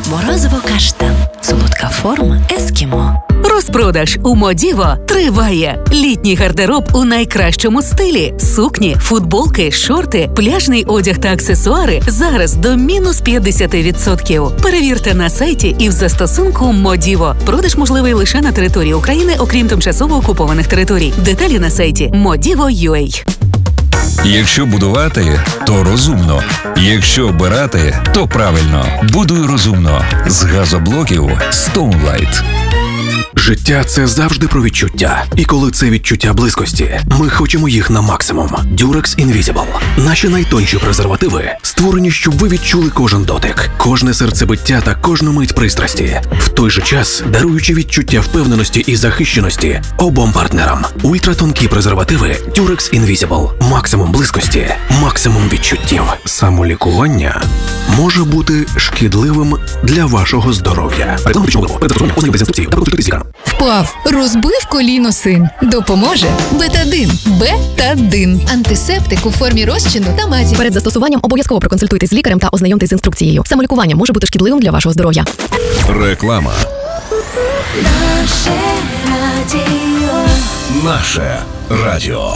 Морозиво каштан. Солодка форма ескімо. Розпродаж у Модіво триває. Літній гардероб у найкращому стилі. Сукні, футболки, шорти, пляжний одяг та аксесуари зараз до мінус 50%. Перевірте на сайті і в застосунку Модіво. Продаж можливий лише на території України, окрім тимчасово окупованих територій. Деталі на сайті Modivo.ua. Якщо будувати, то розумно. Якщо обирати, то правильно. Будуй розумно. З газоблоків Stoneline. Життя – це завжди про відчуття. І коли це відчуття близькості, ми хочемо їх на максимум. Durex Invisible. Наші найтонші презервативи створені, щоб ви відчули кожен дотик, кожне серцебиття та кожну мить пристрасті. В той же час, даруючи відчуття впевненості і захищеності обом партнерам. Ультратонкі презервативи Durex Invisible. Максимум близькості, максимум відчуттів. Самолікування може бути шкідливим для вашого здоров'я. Реклама пічного перед застосуванням ознайомтесь з інструкцією та консультуйтесь з лікарем. Впав, розбив коліно син. Допоможе Бетадин. Бетадин. Антисептик у формі розчину та мазі. Перед застосуванням обов'язково проконсультуйтесь з лікарем та ознайомтесь з інструкцією. Самолікування може бути шкідливим для вашого здоров'я. Реклама. Наше радіо. Наше радіо.